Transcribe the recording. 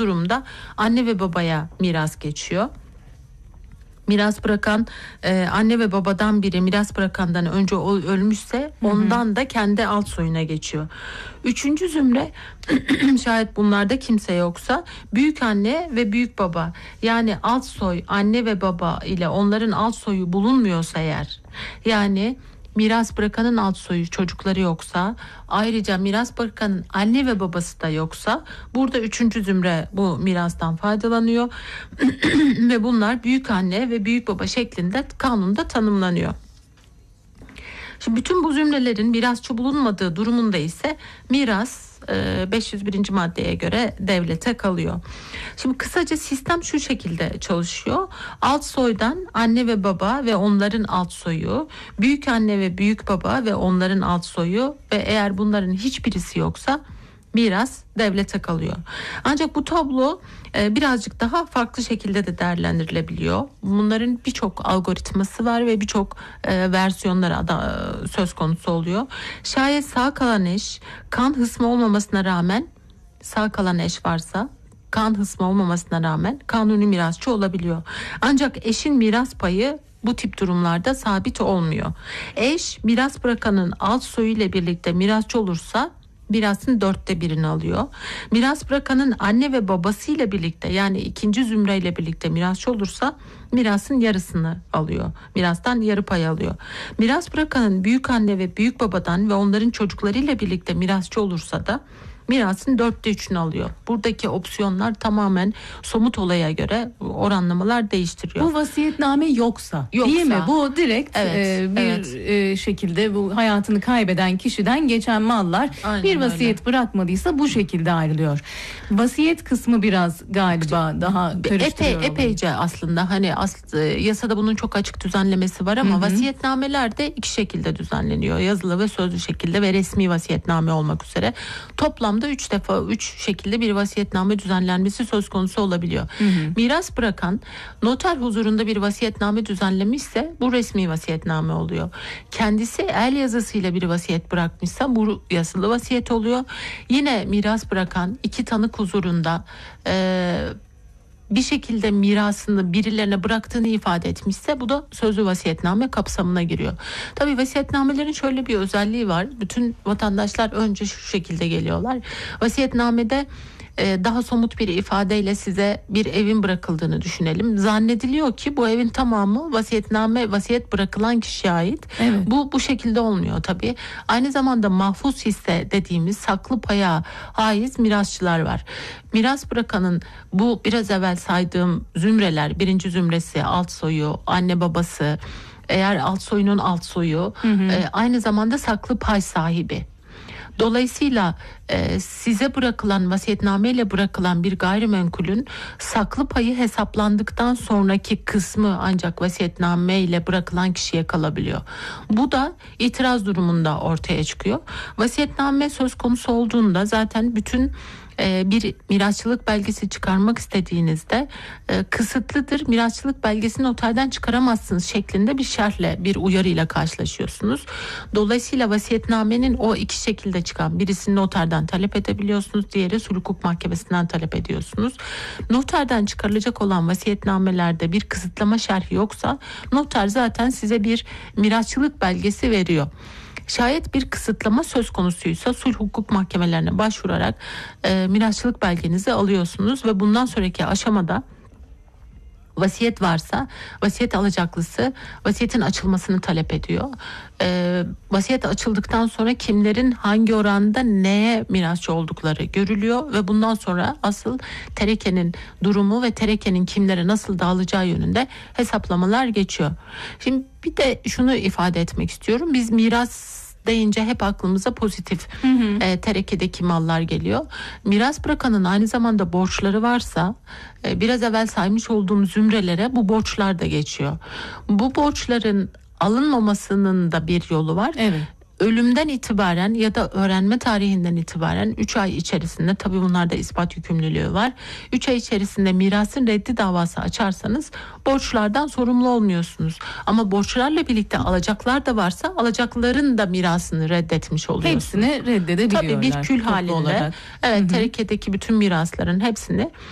durumda anne ve babaya miras geçiyor. Miras bırakan anne ve babadan biri miras bırakandan önce ölmüşse ondan da kendi alt soyuna geçiyor. Üçüncü zümre şayet bunlarda kimse yoksa büyük anne ve büyük baba, yani alt soy anne ve baba ile onların alt soyu bulunmuyorsa eğer, yani miras bırakanın alt soyu çocukları yoksa, ayrıca miras bırakanın anne ve babası da yoksa, burada üçüncü zümre bu mirastan faydalanıyor ve bunlar büyük anne ve büyük baba şeklinde kanunda tanımlanıyor. Şimdi bütün bu zümrelerin mirasçı bulunmadığı durumunda ise miras 501. maddeye göre devlete kalıyor. Şimdi kısaca sistem şu şekilde çalışıyor. Alt soydan anne ve baba ve onların alt soyu, büyük anne ve büyük baba ve onların alt soyu ve eğer bunların hiçbirisi yoksa miras devlete kalıyor. Ancak bu tablo birazcık daha farklı şekilde de değerlendirilebiliyor. Bunların birçok algoritması var ve birçok versiyonları da söz konusu oluyor. Şayet sağ kalan eş kan hısmı olmamasına rağmen, sağ kalan eş varsa kan hısmı olmamasına rağmen kanuni mirasçı olabiliyor. Ancak eşin miras payı bu tip durumlarda sabit olmuyor. Eş miras bırakanın alt soyu ile birlikte mirasçı olursa mirasın 1/4'ünü alıyor. Miras bırakanın anne ve babasıyla birlikte, yani ikinci zümreyle birlikte mirasçı olursa mirasın yarısını alıyor. Mirastan yarı pay alıyor. Miras bırakanın büyük anne ve büyük babadan ve onların çocuklarıyla birlikte mirasçı olursa da mirasın 3/4'ünü alıyor. Buradaki opsiyonlar tamamen somut olaya göre oranlamalar değiştiriyor. Bu vasiyetname yoksa değil mi? Bu direkt şekilde bu hayatını kaybeden kişiden geçen mallar, aynen bir vasiyet öyle bırakmadıysa bu şekilde ayrılıyor. Vasiyet kısmı biraz galiba daha karıştırıyor. Epeyce aslında hani yasada bunun çok açık düzenlemesi var ama vasiyetnameler de iki şekilde düzenleniyor. Yazılı ve sözlü şekilde ve resmi vasiyetname olmak üzere. Toplamda 3 şekilde bir vasiyetname düzenlenmesi söz konusu olabiliyor. Miras bırakan noter huzurunda bir vasiyetname düzenlemişse bu resmi vasiyetname oluyor. Kendisi el yazısıyla bir vasiyet bırakmışsa bu yazılı vasiyet oluyor. Yine miras bırakan iki tanık huzurunda bir şekilde mirasını birilerine bıraktığını ifade etmişse bu da sözlü vasiyetname kapsamına giriyor. Tabii vasiyetnamelerin şöyle bir özelliği var. Bütün vatandaşlar önce şu şekilde geliyorlar. Vasiyetnamede daha somut bir ifadeyle size bir evin bırakıldığını düşünelim. Zannediliyor ki bu evin tamamı vasiyet bırakılan kişiye ait. Evet. Bu şekilde olmuyor tabii. Aynı zamanda mahfuz hisse dediğimiz saklı paya haiz mirasçılar var. Miras bırakanın bu biraz evvel saydığım zümreler, birinci zümresi alt soyu, anne babası, eğer alt soyunun alt soyu, aynı zamanda saklı pay sahibi. Dolayısıyla size bırakılan vasiyetnameyle bırakılan bir gayrimenkulün saklı payı hesaplandıktan sonraki kısmı ancak vasiyetnameyle bırakılan kişiye kalabiliyor. Bu da itiraz durumunda ortaya çıkıyor. Vasiyetname söz konusu olduğunda zaten bütün bir mirasçılık belgesi çıkarmak istediğinizde kısıtlıdır, mirasçılık belgesini noterden çıkaramazsınız şeklinde bir şerhle, bir uyarıyla karşılaşıyorsunuz. Dolayısıyla vasiyetnamenin o iki şekilde çıkan, birisini noterden talep edebiliyorsunuz, diğeri sulh hukuk mahkemesinden talep ediyorsunuz. Noterden çıkarılacak olan vasiyetnamelerde bir kısıtlama şerhi yoksa noter zaten size bir mirasçılık belgesi veriyor. Şayet bir kısıtlama söz konusuysa sulh hukuk mahkemelerine başvurarak mirasçılık belgenizi alıyorsunuz ve bundan sonraki aşamada vasiyet varsa vasiyet alacaklısı vasiyetin açılmasını talep ediyor. Vasiyet açıldıktan sonra kimlerin hangi oranda neye mirasçı oldukları görülüyor ve bundan sonra asıl terekenin durumu ve terekenin kimlere nasıl dağılacağı yönünde hesaplamalar geçiyor. Şimdi bir de şunu ifade etmek istiyorum. Biz miras deyince hep aklımıza pozitif terekedeki mallar geliyor. Miras bırakanın aynı zamanda borçları varsa biraz evvel saymış olduğum zümrelere bu borçlar da geçiyor. Bu borçların alınmamasının da bir yolu var. Evet. Ölümden itibaren ya da öğrenme tarihinden itibaren 3 ay içerisinde, tabii bunlarda ispat yükümlülüğü var. 3 ay içerisinde mirasın reddi davası açarsanız borçlardan sorumlu olmuyorsunuz. Ama borçlarla birlikte alacaklar da varsa alacakların da mirasını reddetmiş oluyorsunuz. Hepsini reddedebiliyorlar. Tabii bir kül halinde. Evet, terekedeki bütün mirasların hepsini